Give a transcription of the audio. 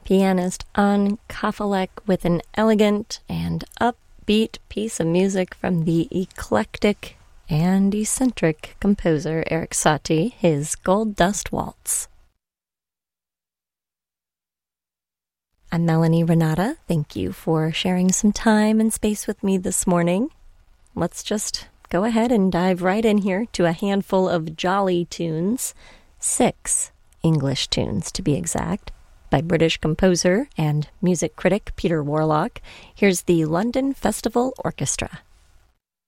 pianist An Kafelek with an elegant and upbeat piece of music from the eclectic and eccentric composer Erik Satie, his Gold Dust Waltz. I'm Melanie Renata. Thank you for sharing some time and space with me this morning. Let's just go ahead and dive right in here to a handful of jolly tunes, 6 English tunes to be exact, by British composer and music critic Peter Warlock. Here's the London Festival Orchestra.